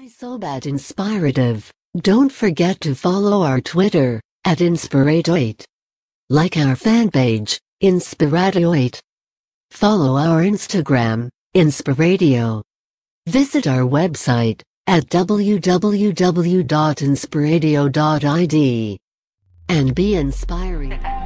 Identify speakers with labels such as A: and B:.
A: Why so bad inspirative? Don't forget to follow our Twitter, @Inspirato8. Like our fan page, Inspirato8. Follow our Instagram, Inspiratio. Visit our website, at www.inspiratio.id. And be inspiring.